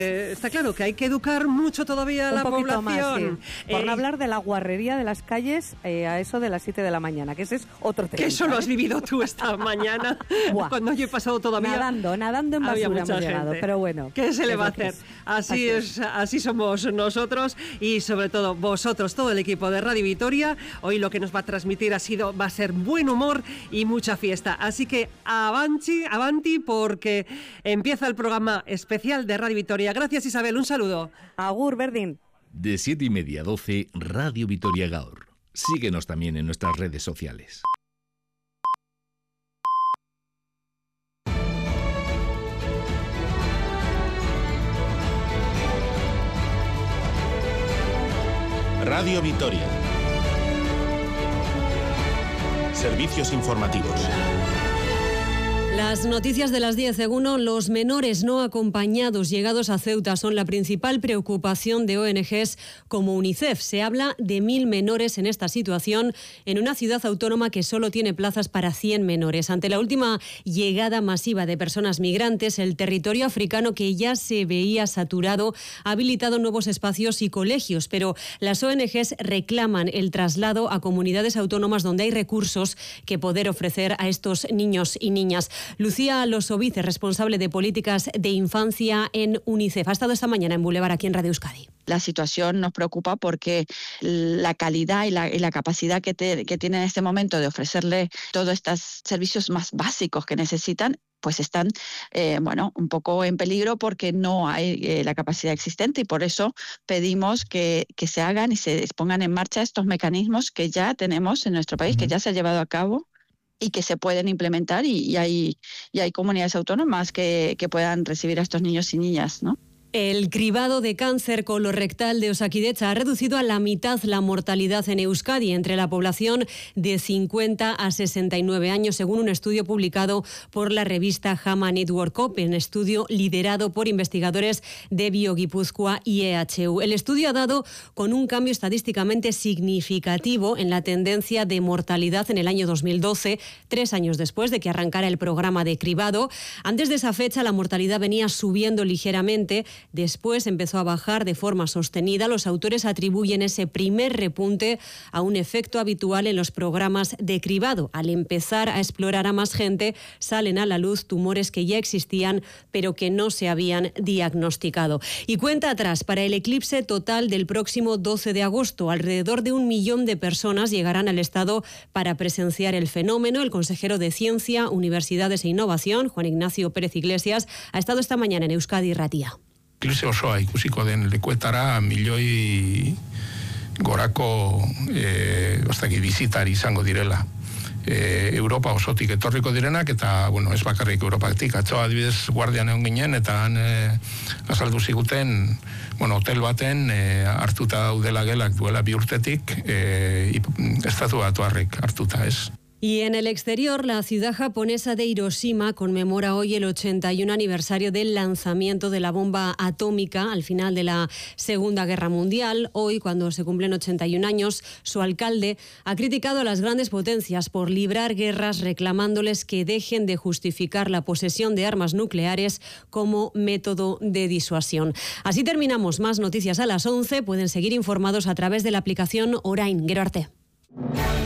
Está claro que hay que educar mucho todavía a la población. Más, sí. Por no hablar de la guarrería de las calles a eso de las 7 de la mañana, que ese es otro tema. Que eso lo has vivido tú esta mañana, cuando yo he pasado todavía... Nadando en basura hemos llegado, pero bueno. ¿Qué se le va a hacer? Así somos nosotros y sobre todo vosotros, todo el equipo de Radio Vitoria. Hoy lo que nos va a transmitir va a ser buen humor y mucha fiesta. Así que avanti, porque empieza el programa especial de Radio Vitoria. Gracias, Isabel, un saludo. Agur, Berdin. De 7:30 a 12, Radio Vitoria Gaur. Síguenos también en nuestras redes sociales. Radio Vitoria. Servicios informativos. Las noticias de las 10, según los menores no acompañados llegados a Ceuta son la principal preocupación de ONGs como UNICEF. Se habla de 1.000 menores en esta situación en una ciudad autónoma que solo tiene plazas para 100 menores. Ante la última llegada masiva de personas migrantes, el territorio africano, que ya se veía saturado, ha habilitado nuevos espacios y colegios, pero las ONGs reclaman el traslado a comunidades autónomas donde hay recursos que poder ofrecer a estos niños y niñas. Lucía Losovice, responsable de políticas de infancia en UNICEF, ha estado esta mañana en Boulevard, aquí en Radio Euskadi. La situación nos preocupa porque la calidad y la capacidad que tienen en este momento de ofrecerle todos estos servicios más básicos que necesitan, pues están un poco en peligro porque no hay la capacidad existente, y por eso pedimos que se hagan y se pongan en marcha estos mecanismos que ya tenemos en nuestro país, que ya se ha llevado a cabo y que se pueden implementar, y hay comunidades autónomas que puedan recibir a estos niños y niñas, ¿no? El cribado de cáncer colorectal de Osakidetza ha reducido a la mitad la mortalidad en Euskadi entre la población de 50 a 69 años, según un estudio publicado por la revista JAMA Network Open, estudio liderado por investigadores de BioGipuzkoa y EHU. El estudio ha dado con un cambio estadísticamente significativo en la tendencia de mortalidad en el año 2012, 3 años después de que arrancara el programa de cribado. Antes de esa fecha, la mortalidad venía subiendo ligeramente. Después empezó a bajar de forma sostenida. Los autores atribuyen ese primer repunte a un efecto habitual en los programas de cribado. Al empezar a explorar a más gente, salen a la luz tumores que ya existían, pero que no se habían diagnosticado. Y cuenta atrás para el eclipse total del próximo 12 de agosto. Alrededor de 1 millón de personas llegarán al Estado para presenciar el fenómeno. El consejero de Ciencia, Universidades e Innovación, Juan Ignacio Pérez Iglesias, ha estado esta mañana en Euskadi Irratia. Eklipse osoa ikusiko den lekuetara milioi gorako bizitari izango direla. Europa osotik etorriko direnak, eta ez bakarrik Europatik. Atzo adibidez Guardian egon ginen, eta han azaldu ziguten hotel baten hartuta daudela gelak duela 2 urtetik, estatu batuarrek hartuta, ez? Y en el exterior, la ciudad japonesa de Hiroshima conmemora hoy el 81 aniversario del lanzamiento de la bomba atómica al final de la Segunda Guerra Mundial. Hoy, cuando se cumplen 81 años, su alcalde ha criticado a las grandes potencias por librar guerras, reclamándoles que dejen de justificar la posesión de armas nucleares como método de disuasión. Así terminamos. Más noticias a las 11. Pueden seguir informados a través de la aplicación Orain. Gero arte.